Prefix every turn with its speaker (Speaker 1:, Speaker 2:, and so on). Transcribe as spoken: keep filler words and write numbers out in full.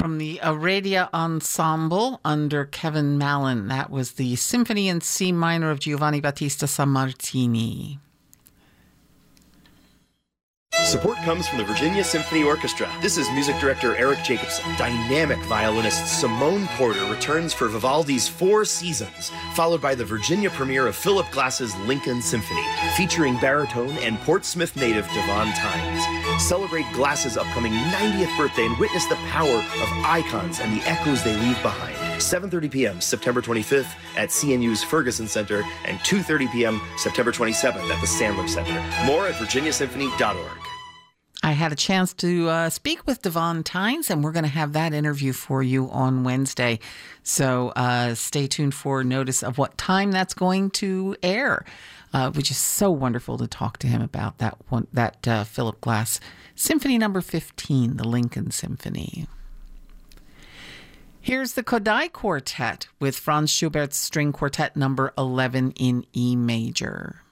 Speaker 1: from the Aradia Ensemble under Kevin Mallon. That was the Symphony in C minor of Giovanni Battista Sammartini.
Speaker 2: Support comes from the Virginia Symphony Orchestra. This is music director Eric Jacobson. Dynamic violinist Simone Porter returns for Vivaldi's Four Seasons, followed by the Virginia premiere of Philip Glass's Lincoln Symphony, featuring baritone and Portsmouth native Devon Tynes. Celebrate Glass's upcoming ninetieth birthday and witness the power of icons and the echoes they leave behind. seven thirty p.m. September twenty-fifth at C N U's Ferguson Center and two thirty p.m. September twenty-seventh at the Sandler Center. More at virginia symphony dot org.
Speaker 1: I had a chance to uh, speak with Devon Tynes, and we're going to have that interview for you on Wednesday. So uh, stay tuned for notice of what time that's going to air, uh, which is so wonderful to talk to him about that one, that uh, Philip Glass Symphony Number fifteen, the Lincoln Symphony. Here's the Kodály Quartet with Franz Schubert's String Quartet Number eleven in E major.